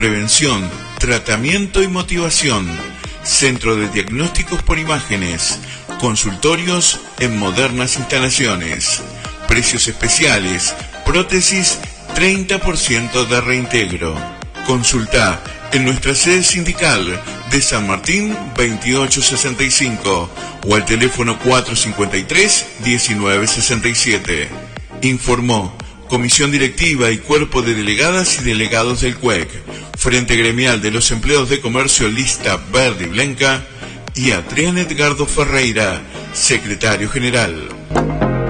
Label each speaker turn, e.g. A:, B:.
A: prevención, tratamiento y motivación, centro de diagnósticos por imágenes, consultorios en modernas instalaciones, precios especiales, prótesis 30% de reintegro. Consulta en nuestra sede sindical de San Martín 2865 o al teléfono 453-1967. Informó Comisión Directiva y Cuerpo de Delegadas y Delegados del CUEC, Frente Gremial de los Empleados de Comercio Lista Verde y Blanca, y Adrián Edgardo Ferreira, Secretario General.